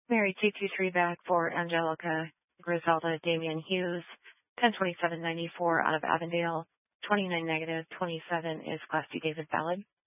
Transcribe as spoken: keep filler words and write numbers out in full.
Mary two two three back for Angelica Griselda Damian Hughes, ten twenty-seven ninety-four out of Avondale, twenty-nine negative, twenty-seven is Class C David valid.